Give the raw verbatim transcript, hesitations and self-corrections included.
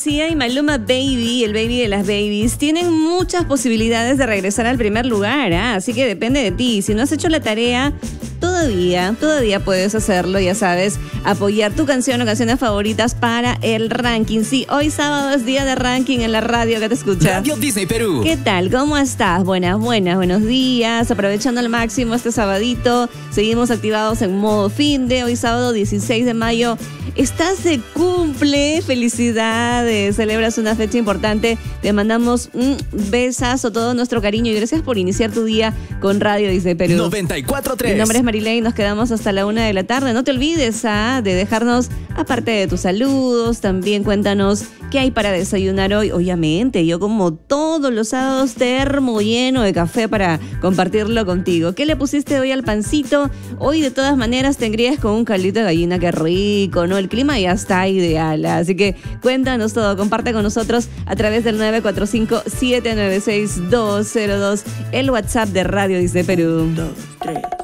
Sia y Maluma Baby, el baby de las babies, tienen muchas posibilidades de regresar al primer lugar, ¿eh? Así que depende de ti. Si no has hecho la tarea, todavía, todavía puedes hacerlo, ya sabes, apoyar tu canción o canciones favoritas para el ranking. Sí, hoy sábado es día de ranking en la radio que te escucha. Radio Disney Perú. ¿Qué tal? ¿Cómo estás? Buenas, buenas, buenos días. Aprovechando al máximo este sabadito, seguimos activados en modo fin de hoy sábado dieciséis de mayo. Estás de cumple, felicidades, celebras una fecha importante. Te mandamos un besazo, todo nuestro cariño y gracias por iniciar tu día con Radio Disney Perú. noventa y cuatro punto tres. Mi nombre es Marilei y nos quedamos hasta la una de la tarde. No te olvides ¿ah? de dejarnos, aparte de tus saludos, también cuéntanos qué hay para desayunar hoy. Obviamente, yo como todos los sábados, termo lleno de café para compartirlo contigo. ¿Qué le pusiste hoy al pancito? Hoy de todas maneras te engrías con un caldito de gallina, qué rico, ¿no? El clima ya está ideal, así que cuéntanos todo, comparte con nosotros a través del nueve cuatro cinco, siete nueve seis, dos cero dos, el WhatsApp de Radio Disney Perú. dos, tres.